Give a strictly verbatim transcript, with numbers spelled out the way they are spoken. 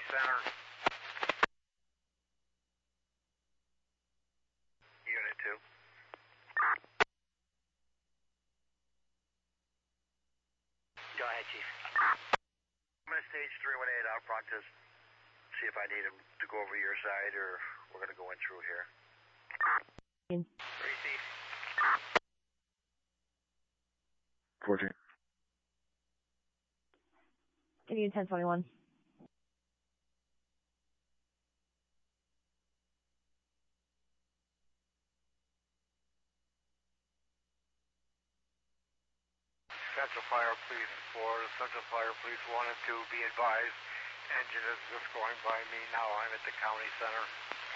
Center. Unit two. Go ahead, Chief. I'm going to stage three one eight out front to see if I need him to go over your side or we're going to go in through here. Receive. fourteen. Give you ten twenty-one. Central Fire Police four, Central Fire Police one and two, be advised, engine is just going by me now. I'm at the county center.